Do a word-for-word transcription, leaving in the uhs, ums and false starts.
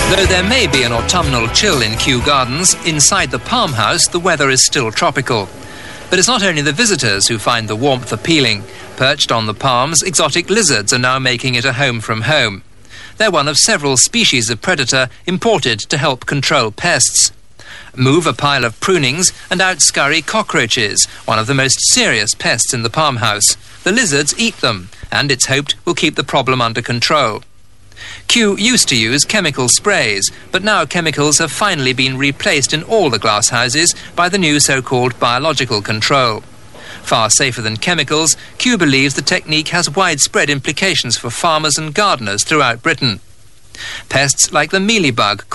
Though there may be an autumnal chill in Kew Gardens, inside the palm house the weather is still tropical. But it's not only the visitors who find the warmth appealing. Perched on the palms, exotic lizards are now making it a home from home. They're one of several species of predator imported to help control pests. Move a pile of prunings and out scurry cockroaches, one of the most serious pests in the palm house. The lizards eat them, and it's hoped will keep the problem under control. Kew used to use chemical sprays, but now chemicals have finally been replaced in all the glasshouses by the new so-called biological control. Far safer than chemicals, Kew believes the technique has widespread implications for farmers and gardeners throughout Britain. Pests like the mealybug